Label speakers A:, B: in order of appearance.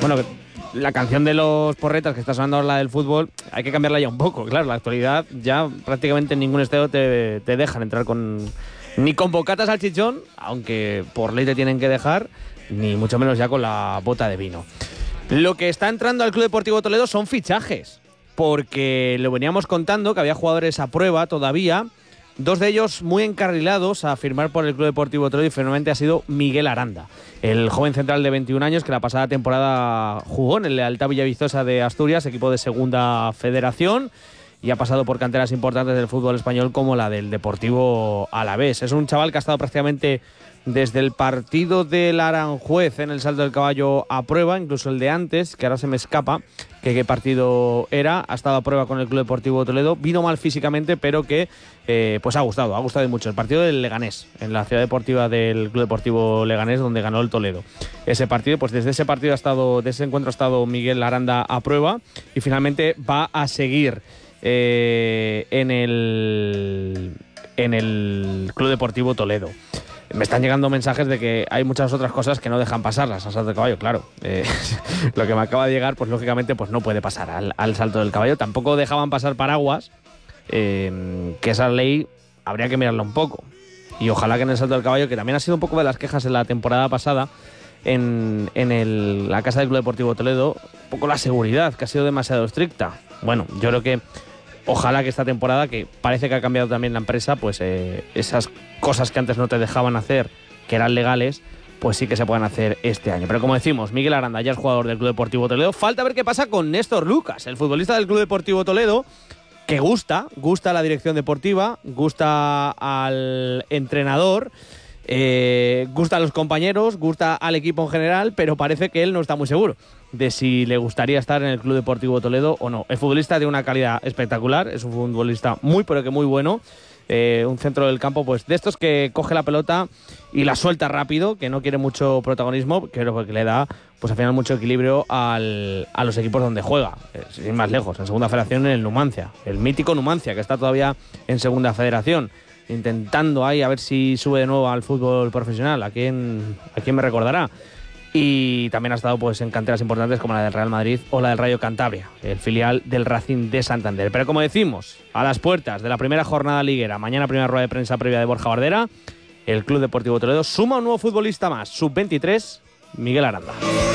A: Bueno, la canción de los porretas que está sonando ahora, la del fútbol, hay que cambiarla ya un poco. Claro, la actualidad ya prácticamente en ningún estadio te dejan entrar ni con bocatas al chichón, aunque por ley te tienen que dejar, ni mucho menos ya con la bota de vino. Lo que está entrando al Club Deportivo Toledo son fichajes, porque lo veníamos contando que había jugadores a prueba todavía, dos de ellos muy encarrilados a firmar por el Club Deportivo Toledo, y finalmente ha sido Miguel Aranda, el joven central de 21 años que la pasada temporada jugó en el Lealtad Villavizosa de Asturias, equipo de segunda federación, y ha pasado por canteras importantes del fútbol español como la del Deportivo Alavés. Es un chaval que ha estado prácticamente desde el partido del Aranjuez en el Salto del Caballo a prueba, incluso el de antes, que ahora se me escapa qué partido era. Ha estado a prueba con el Club Deportivo Toledo, vino mal físicamente, pero que pues ha gustado mucho. El partido del Leganés, en la ciudad deportiva del Club Deportivo Leganés, donde ganó el Toledo. Ese partido, pues desde ese partido de ese encuentro ha estado Miguel Aranda a prueba, y finalmente va a seguir en el Club Deportivo Toledo. Me están llegando mensajes de que hay muchas otras cosas que no dejan pasar las al Salto del Caballo, claro. Lo que me acaba de llegar, pues lógicamente pues no puede pasar al Salto del Caballo. Tampoco dejaban pasar paraguas, que esa ley habría que mirarla un poco. Y ojalá que en el Salto del Caballo, que también ha sido un poco de las quejas en la temporada pasada, en la casa del Club Deportivo Toledo, un poco la seguridad, que ha sido demasiado estricta. Bueno, yo creo que ojalá que esta temporada, que parece que ha cambiado también la empresa, pues esas cosas que antes no te dejaban hacer, que eran legales, pues sí que se puedan hacer este año. Pero como decimos, Miguel Aranda ya es jugador del Club Deportivo Toledo. Falta ver qué pasa con Néstor Lucas, el futbolista del Club Deportivo Toledo, que gusta a la dirección deportiva, gusta al entrenador, gusta a los compañeros, gusta al equipo en general, pero parece que él no está muy seguro de si le gustaría estar en el Club Deportivo Toledo o no. El futbolista de una calidad espectacular, es un futbolista muy pero que muy bueno, un centro del campo pues de estos que coge la pelota y la suelta rápido, que no quiere mucho protagonismo, creo que le da pues al final mucho equilibrio a los equipos donde juega, sin más lejos, en segunda federación en el Numancia, el mítico Numancia, que está todavía en segunda federación, intentando ahí a ver si sube de nuevo al fútbol profesional. ¿A quién me recordará? Y también ha estado pues en canteras importantes como la del Real Madrid o la del Rayo Cantabria, el filial del Racing de Santander. Pero como decimos, a las puertas de la primera jornada liguera, mañana primera rueda de prensa previa de Borja Bardera, el Club Deportivo Toledo suma un nuevo futbolista más, sub-23, Miguel Aranda.